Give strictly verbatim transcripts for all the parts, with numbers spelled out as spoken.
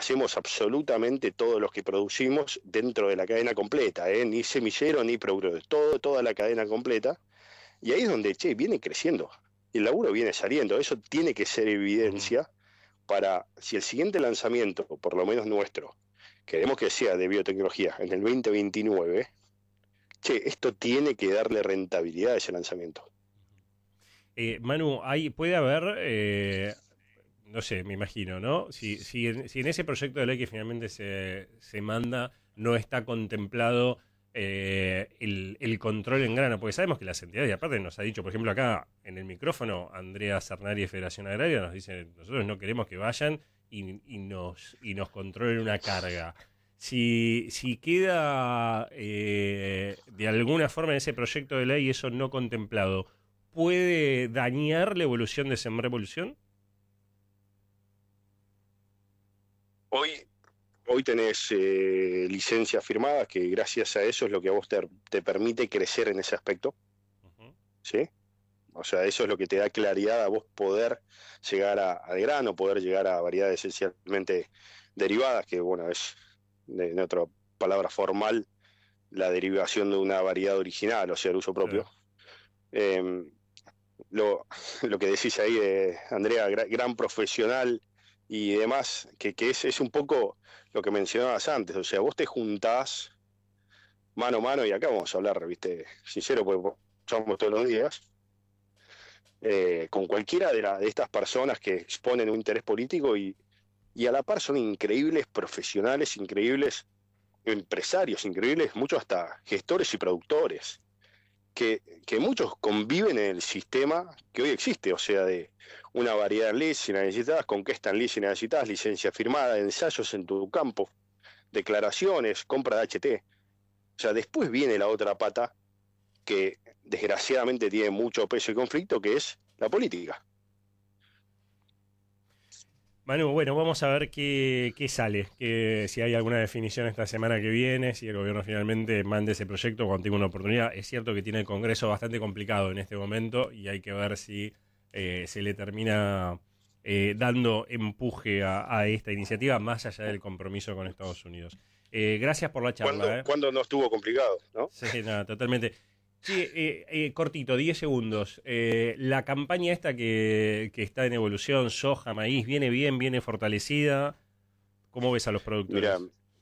hacemos absolutamente todos los que producimos dentro de la cadena completa, ¿eh? Ni semillero ni productor, todo, toda la cadena completa. Y ahí es donde, che, viene creciendo. El laburo viene saliendo. Eso tiene que ser evidencia para, si el siguiente lanzamiento, por lo menos nuestro, queremos que sea de biotecnología en el veinte veintinueve, che, esto tiene que darle rentabilidad a ese lanzamiento. Eh, Manu, ahí puede haber, eh, no sé, me imagino, ¿no? Si, si, en, si en ese proyecto de ley que finalmente se, se manda no está contemplado eh, el, el control en grano, porque sabemos que las entidades, y aparte nos ha dicho, por ejemplo, acá en el micrófono, Andrea Cernari de Federación Agraria nos dice, nosotros no queremos que vayan y, y, nos, y nos controlen una carga. Si, si queda eh, de alguna forma en ese proyecto de ley eso no contemplado, ¿puede dañar la evolución de Sembrá Evolución? Hoy, hoy tenés eh, licencias firmadas que gracias a eso es lo que a vos te, te permite crecer en ese aspecto. Uh-huh. ¿Sí? O sea, eso es lo que te da claridad a vos poder llegar a, al grano, poder llegar a variedades esencialmente derivadas, que bueno, es, de, en otra palabra formal, la derivación de una variedad original, o sea, el uso propio. Sí. Eh, Lo, lo que decís ahí, eh, Andrea, gran, gran profesional y demás, que, que es, es un poco lo que mencionabas antes, o sea, vos te juntás mano a mano, y acá vamos a hablar, viste, sincero, porque estamos todos los días, eh, con cualquiera de, la, de estas personas que exponen un interés político y, y a la par son increíbles profesionales, increíbles empresarios, increíbles, muchos hasta gestores y productores. Que, que muchos conviven en el sistema que hoy existe, o sea, de una variedad en leads si la necesitas, con qué están leads si necesitas, licencia firmada, ensayos en tu campo, declaraciones, compra de H T. O sea, después viene la otra pata que desgraciadamente tiene mucho peso y conflicto, que es la política. Manu, bueno, vamos a ver qué, qué sale, que si hay alguna definición esta semana que viene, si el gobierno finalmente mande ese proyecto cuando tenga una oportunidad. Es cierto que tiene el Congreso bastante complicado en este momento y hay que ver si eh, se le termina eh, dando empuje a, a esta iniciativa más allá del compromiso con Estados Unidos. Eh, gracias por la charla. ¿Cuándo, eh. ¿Cuándo no estuvo complicado? ¿No? Sí, nada, totalmente. Sí, eh, eh, cortito, diez segundos. Eh, la campaña esta que, que está en evolución, soja, maíz, ¿viene bien, viene fortalecida? ¿Cómo ves a los productores? Mira,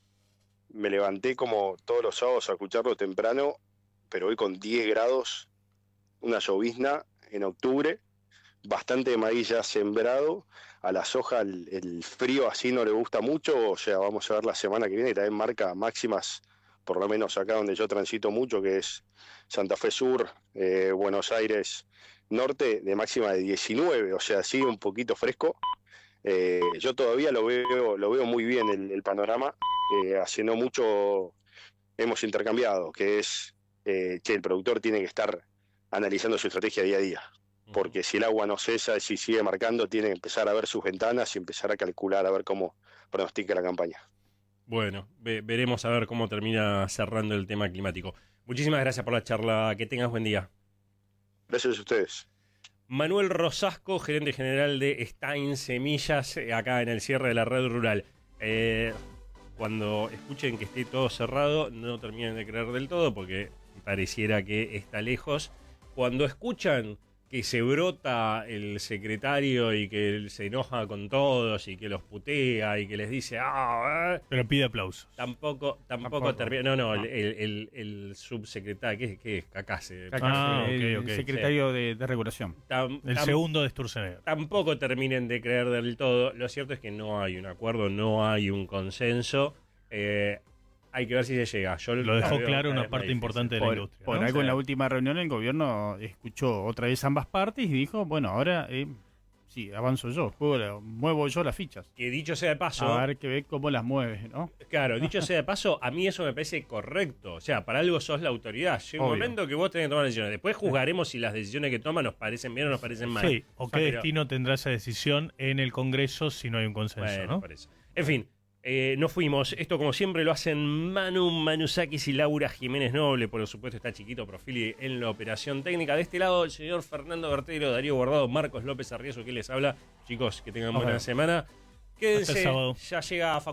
me levanté como todos los sábados a escucharlo temprano, pero hoy con diez grados, una llovizna en octubre, bastante de maíz ya sembrado. A la soja el, el frío así no le gusta mucho, o sea, vamos a ver la semana que viene, y también marca máximas, por lo menos acá donde yo transito mucho, que es Santa Fe Sur, eh, Buenos Aires Norte, de máxima de diecinueve, o sea, sigue un poquito fresco. Eh, yo todavía lo veo lo veo muy bien el, el panorama. Eh, hace no mucho hemos intercambiado, que es eh, che, el productor tiene que estar analizando su estrategia día a día, porque si el agua no cesa, si sigue marcando, tiene que empezar a ver sus ventanas y empezar a calcular a ver cómo pronostica la campaña. Bueno, ve, veremos a ver cómo termina cerrando el tema climático. Muchísimas gracias por la charla, que tengas buen día. Gracias a ustedes. Manuel Rosasco, gerente general de Stein Semillas, acá en el cierre de la red rural. Eh, cuando escuchen que esté todo cerrado, no terminen de creer del todo, porque pareciera que está lejos. Cuando escuchan que se brota el secretario y que él se enoja con todos y que los putea y que les dice ah, eh, pero pide aplausos. Tampoco, tampoco, tampoco. termina. No, no, no. El, el, el subsecretario, ¿qué, qué es? Cacase. Ah, el, ok, ok. el secretario sí. de, de regulación. Tam, el tam, segundo de Sturzenegger. Tampoco terminen de creer del todo. Lo cierto es que no hay un acuerdo, no hay un consenso. Eh, Hay que ver si se llega. Yo lo dejó claro una parte importante de la por, industria. Por ¿no? algo en la última reunión el gobierno escuchó otra vez ambas partes y dijo, bueno, ahora eh, sí, avanzo yo, juego, muevo yo las fichas. Que dicho sea de paso... A ver que ve cómo las mueve, ¿no? Claro, dicho sea de paso, a mí eso me parece correcto. O sea, para algo sos la autoridad. Llega un Obvio. momento que vos tenés que tomar decisiones. Después juzgaremos si las decisiones que toman nos parecen bien o nos parecen mal. Sí, o qué Pero, destino tendrá esa decisión en el Congreso si no hay un consenso, bueno, ¿no? Por eso. En fin... Eh, nos fuimos. Esto, como siempre, lo hacen Manu Manusakis y Laura Jiménez Noble. Por supuesto, está Chiquito Profili en la operación técnica. De este lado, el señor Fernando Bertero, Darío Guardado, Marcos López Arriazo, que les habla. Chicos, que tengan buena semana. Quédense. Ya llega a